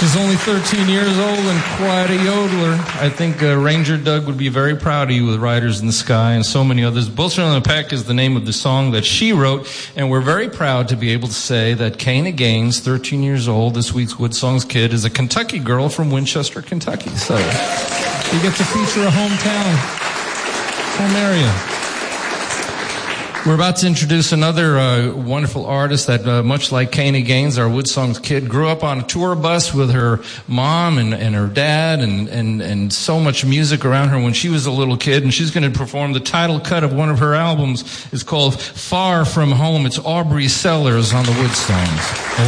is only 13 years old and quite a yodeler. I think Ranger Doug would be very proud of you with Riders in the Sky and so many others. Bullshit on the Peck is the name of the song that she wrote, and we're very proud to be able to say that Kana Gaines, 13 years old, this week's Wood Songs Kid, is a Kentucky girl from Winchester, Kentucky. So you get to feature a home area. We're about to introduce another wonderful artist that, much like Kana Gaines, our Wood Songs Kid, grew up on a tour bus with her mom and her dad and so much music around her when she was a little kid. And she's going to perform the title cut of one of her albums. It's called Far From Home. It's Aubrey Sellers on the Wood Songs.